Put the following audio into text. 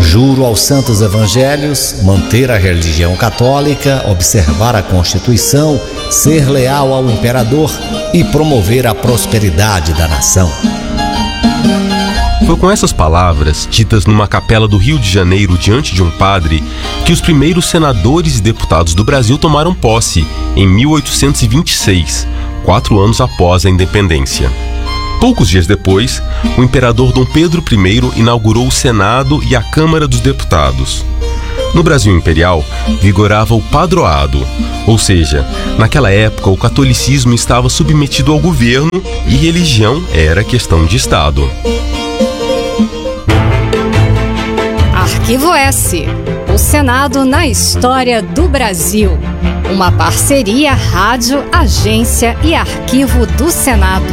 Juro aos santos evangelhos manter a religião católica, observar a Constituição, ser leal ao imperador e promover a prosperidade da nação. Foi com essas palavras, ditas numa capela do Rio de Janeiro diante de um padre, que os primeiros senadores e deputados do Brasil tomaram posse, em 1826, 4 anos após a independência. Poucos dias depois, o imperador Dom Pedro I inaugurou o Senado e a Câmara dos Deputados. No Brasil imperial, vigorava o padroado, ou seja, naquela época o catolicismo estava submetido ao governo e religião era questão de Estado. Arquivo S, o Senado na história do Brasil. Uma parceria Rádio, Agência e Arquivo do Senado.